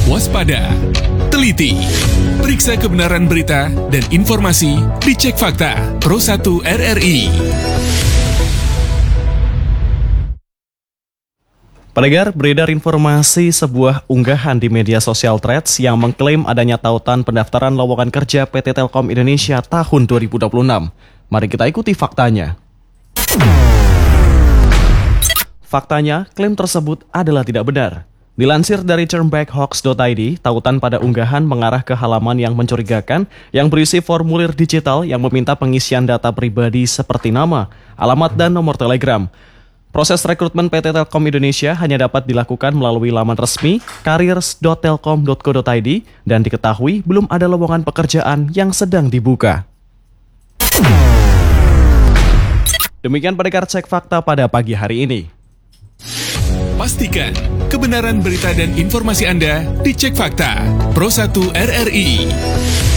waspada, teliti, periksa kebenaran berita dan informasi di Cek Fakta Pro 1 RRI. Pendengar, beredar informasi sebuah unggahan di media sosial Threads yang mengklaim adanya tautan pendaftaran lowongan kerja PT Telkom Indonesia tahun 2026. Mari kita ikuti faktanya. Faktanya, klaim tersebut adalah tidak benar. Dilansir dari termbackhoax.id, tautan pada unggahan mengarah ke halaman yang mencurigakan yang berisi formulir digital yang meminta pengisian data pribadi seperti nama, alamat, dan nomor telegram. Proses rekrutmen PT Telkom Indonesia hanya dapat dilakukan melalui laman resmi careers.telkom.co.id dan diketahui belum ada lowongan pekerjaan yang sedang dibuka. Demikian pendengar Cek Fakta pada pagi hari ini. Pastikan kebenaran berita dan informasi Anda di Cek Fakta Pro 1 RRI.